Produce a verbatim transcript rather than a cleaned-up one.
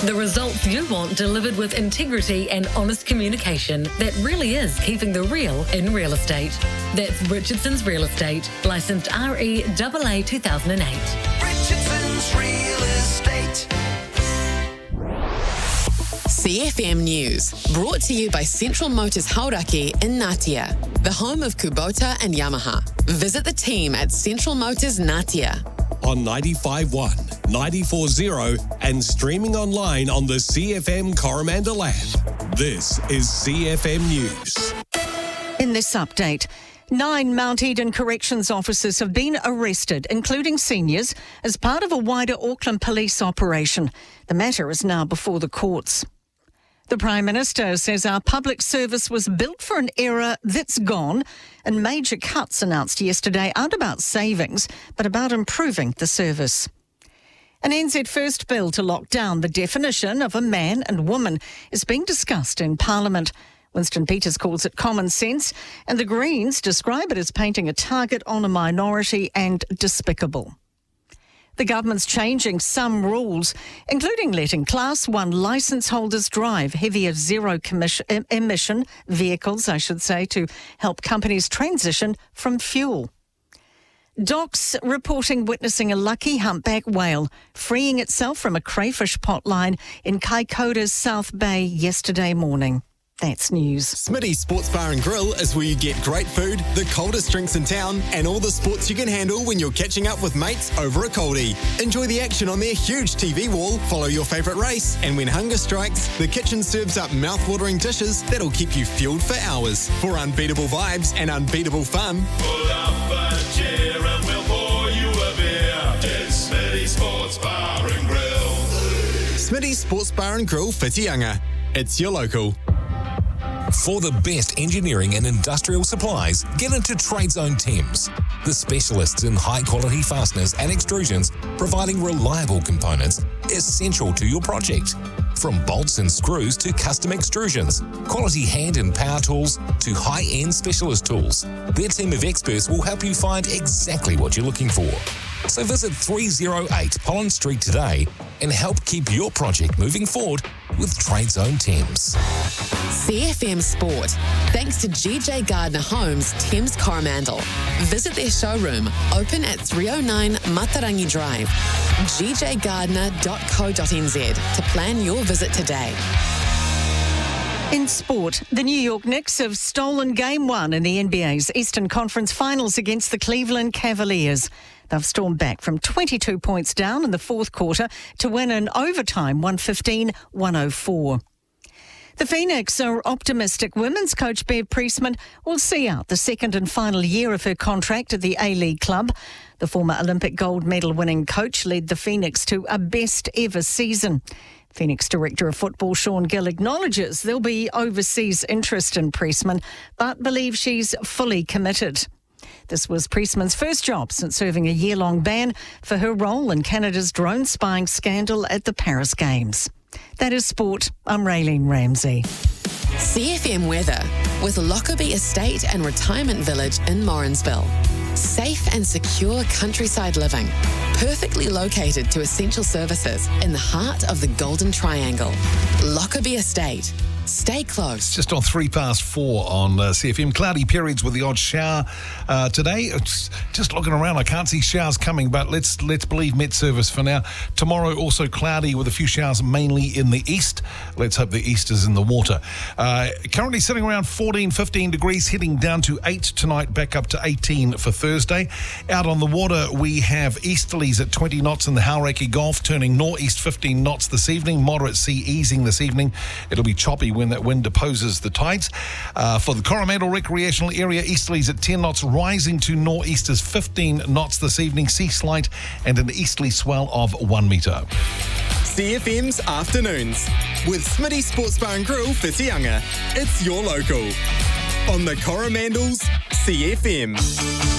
The results you want delivered with integrity and honest communication that really is keeping the real in real estate. That's Richardson's Real Estate, licensed R E A A two thousand eight. Richardson's Real Estate. C F M News, brought to you by Central Motors Hauraki in Ngatea, the home of Kubota and Yamaha. Visit the team at Central Motors Ngatea. On ninety-five point one, ninety-four point zero and streaming online on the C F M Coromandel app. This is C F M News. In this update, nine Mount Eden corrections officers have been arrested, including seniors, as part of a wider Auckland police operation. The matter is now before the courts. The Prime Minister says our public service was built for an era that's gone, and major cuts announced yesterday aren't about savings, but about improving the service. An N Z First bill to lock down the definition of a man and woman is being discussed in Parliament. Winston Peters calls it common sense, and the Greens describe it as painting a target on a minority and despicable. The government's changing some rules, including letting Class one licence holders drive heavier zero commission, emission vehicles, I should say, to help companies transition from fuel. Docs reporting witnessing a lucky humpback whale freeing itself from a crayfish pot line in Kaikoura's South Bay yesterday morning. That's news. Smitty's Sports Bar and Grill is where you get great food, the coldest drinks in town, and all the sports you can handle when you're catching up with mates over a coldie. Enjoy the action on their huge T V wall, follow your favourite race, and when hunger strikes, the kitchen serves up mouth-watering dishes that'll keep you fueled for hours. For unbeatable vibes and unbeatable fun, pull up a chair and we'll pour you a beer. It's Smitty's Sports Bar and Grill. Smitty's Sports Bar and Grill, Whitianga. It's your local. For the best engineering and industrial supplies, get into Trade Zone Thames, the specialists in high-quality fasteners and extrusions, providing reliable components essential to your project. From bolts and screws to custom extrusions, quality hand and power tools to high-end specialist tools, their team of experts will help you find exactly what you're looking for. So visit three oh eight Pollen Street today and help keep your project moving forward with Trade Zone Thames. C F M Sport, thanks to G J Gardner Homes, Thames Coromandel. Visit their showroom, open at three oh nine Matarangi Drive, g j gardner dot co dot n z to plan your visit today. In sport, the New York Knicks have stolen game one in the N B A's Eastern Conference Finals against the Cleveland Cavaliers. They've stormed back from twenty-two points down in the fourth quarter to win in overtime one fifteen to one oh four. The Phoenix are optimistic women's coach Bev Priestman will see out the second and final year of her contract at the A-League club. The former Olympic gold medal winning coach led the Phoenix to a best ever season. Phoenix Director of Football Sean Gill acknowledges there'll be overseas interest in Priestman, but believes she's fully committed. This was Priestman's first job since serving a year-long ban for her role in Canada's drone spying scandal at the Paris Games. That is sport. I'm Raylene Ramsey. C F M weather with Lockerbie Estate and Retirement Village in Morrinsville. Safe and secure countryside living, perfectly located to essential services in the heart of the Golden Triangle. Lockerbie Estate. Stay close. Just on three past four on uh, C F M. Cloudy periods with the odd shower uh, today. It's just looking around, I can't see showers coming, but let's let's believe Met Service for now. Tomorrow also cloudy with a few showers mainly in the east. Let's hope the east is in the water. Uh, currently sitting around fourteen, fifteen degrees, heading down to eight tonight, back up to eighteen for Thursday. Out on the water, we have easterlies at twenty knots in the Hauraki Gulf, turning northeast fifteen knots this evening. Moderate sea easing this evening. It'll be choppy when that wind opposes the tides. Uh, for the Coromandel Recreational Area, easterlies at ten knots, rising to nor'easters fifteen knots this evening. Sea slight and an easterly swell of one metre. C F M's Afternoons with Smitty Sports Bar and Grill, Whitianga. It's your local. On the Coromandel's C F M.